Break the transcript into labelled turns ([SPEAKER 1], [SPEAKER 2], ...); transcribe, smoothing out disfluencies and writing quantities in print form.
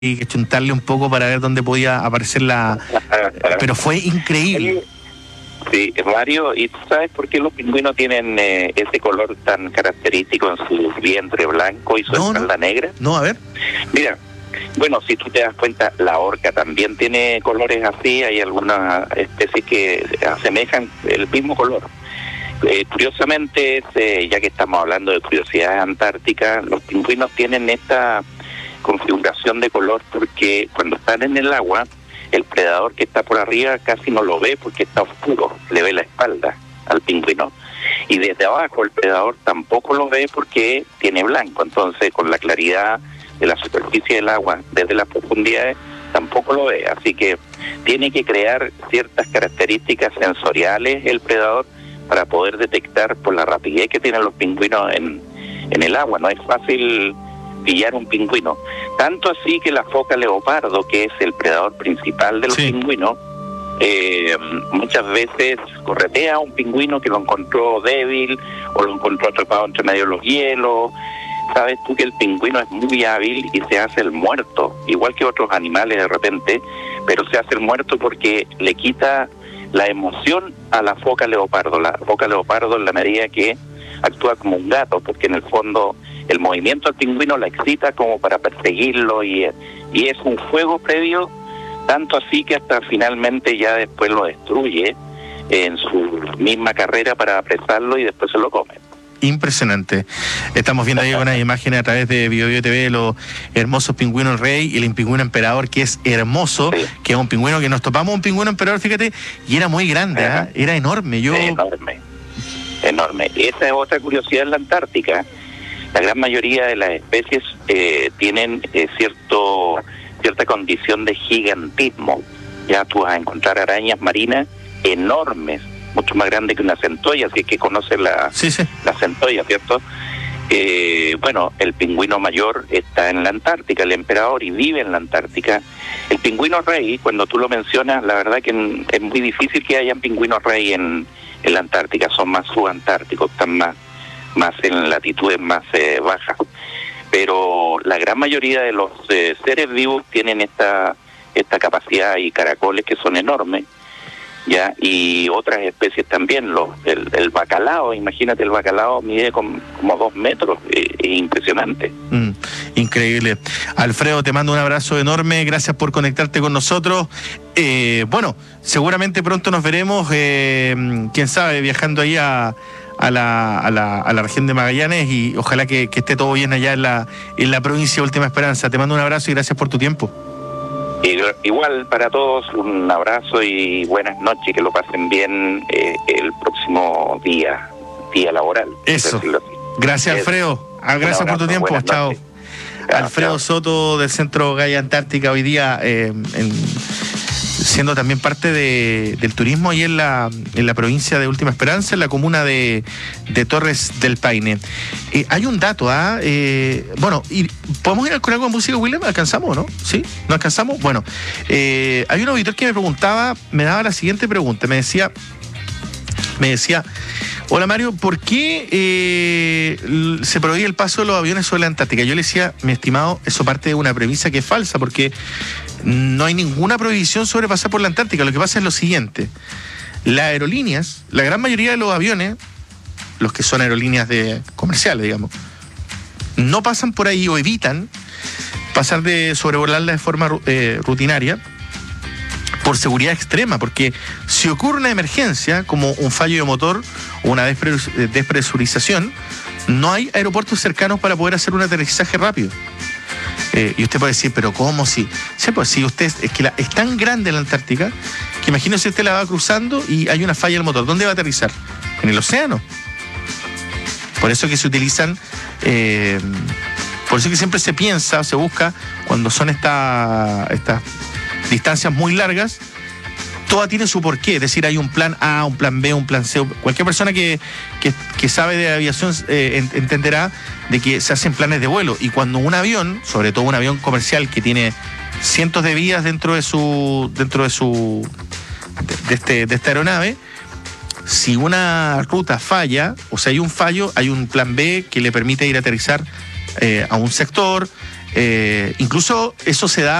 [SPEAKER 1] que chuntarle un poco para ver dónde podía aparecer pero fue increíble.
[SPEAKER 2] Sí, Mario, ¿y tú sabes por qué los pingüinos tienen ese color tan característico en su vientre blanco y su espalda negra?
[SPEAKER 1] No, a ver.
[SPEAKER 2] Mira, bueno, si tú te das cuenta, la orca también tiene colores así, hay algunas especies que asemejan el mismo color. Curiosamente, ya que estamos hablando de curiosidades antárticas, los pingüinos tienen esta configuración de color porque cuando están en el agua, el predador que está por arriba casi no lo ve porque está oscuro, le ve la espalda al pingüino. Y desde abajo el predador tampoco lo ve porque tiene blanco, entonces con la claridad de la superficie del agua desde las profundidades tampoco lo ve. Así que tiene que crear ciertas características sensoriales el predador para poder detectar por la rapidez que tienen los pingüinos en el agua. No es fácil pillar un pingüino, tanto así que la foca leopardo, que es el predador principal de los pingüinos, muchas veces corretea a un pingüino que lo encontró débil o lo encontró atrapado entre medio de los hielos. Sabes tú que el pingüino es muy hábil y se hace el muerto, igual que otros animales de repente, pero se hace el muerto porque le quita la emoción a la foca leopardo. La foca leopardo, en la medida que actúa como un gato, porque en el fondo el movimiento del pingüino la excita como para perseguirlo y es un fuego previo, tanto así que hasta finalmente ya después lo destruye en su misma carrera para apresarlo y después se lo come.
[SPEAKER 1] Impresionante. Estamos viendo ahí unas imágenes a través de BioBio TV, los hermosos pingüinos rey y el pingüino emperador, que es hermoso, que es un pingüino que nos topamos, un pingüino emperador, fíjate, y era muy grande, era enorme.
[SPEAKER 2] Enorme. Esa es otra curiosidad en la Antártica. La gran mayoría de las especies tienen cierta condición de gigantismo. Ya tú vas a encontrar arañas marinas enormes, mucho más grandes que una centolla, si es que conoces la centolla, ¿cierto? Bueno, el pingüino mayor está en la Antártica, el emperador, y vive en la Antártica. El pingüino rey, cuando tú lo mencionas, la verdad que es muy difícil que hayan pingüinos rey en la Antártica, son más subantárticos, están más en latitudes más bajas, pero la gran mayoría de los seres vivos tienen esta capacidad, y caracoles que son enormes, ya, y otras especies también. El bacalao, imagínate, el bacalao mide como 2 metros, impresionante.
[SPEAKER 1] Increíble. Alfredo, te mando un abrazo enorme, gracias por conectarte con nosotros. Bueno, seguramente pronto nos veremos, quién sabe, viajando ahí a la región de Magallanes, y ojalá que esté todo bien allá en la provincia de Última Esperanza. Te mando un abrazo y gracias por tu tiempo.
[SPEAKER 2] Igual para todos, un abrazo y buenas noches, que lo pasen bien el próximo día laboral.
[SPEAKER 1] Eso. Gracias, Alfredo. Gracias por tu tiempo. Chao. Alfredo Soto, del Centro Gaia Antártica, hoy día siendo también parte del turismo ahí en la provincia de Última Esperanza, en la comuna de Torres del Paine. Hay un dato, bueno, y ¿podemos ir con algo de música, William? ¿Alcanzamos, no? ¿Sí? ¿No alcanzamos? Bueno, hay un auditor que me daba la siguiente pregunta, me decía, hola Mario, ¿por qué se prohíbe el paso de los aviones sobre la Antártica? Yo le decía, mi estimado, eso parte de una premisa que es falsa, porque no hay ninguna prohibición sobre pasar por la Antártica. Lo que pasa es lo siguiente: las aerolíneas, la gran mayoría de los aviones, los que son aerolíneas comerciales, digamos, no pasan por ahí o evitan pasar de sobrevolarla de forma rutinaria, por seguridad extrema, porque si ocurre una emergencia como un fallo de motor o una despresurización, no hay aeropuertos cercanos para poder hacer un aterrizaje rápido. Y usted puede decir, pero ¿cómo? Si usted es que es tan grande la Antártica que imagínese si usted la va cruzando y hay una falla del motor, ¿dónde va a aterrizar? En el océano. Por eso que se utilizan, por eso que siempre se piensa, se busca, cuando son estas distancias muy largas, toda tiene su porqué, es decir, hay un plan A, un plan B, un plan C. Cualquier persona que sabe de aviación entenderá de que se hacen planes de vuelo, y cuando un avión, sobre todo un avión comercial que tiene cientos de vías dentro de esta aeronave, si una ruta falla, o sea, hay un fallo, hay un plan B que le permite ir a aterrizar a un sector, Incluso eso se da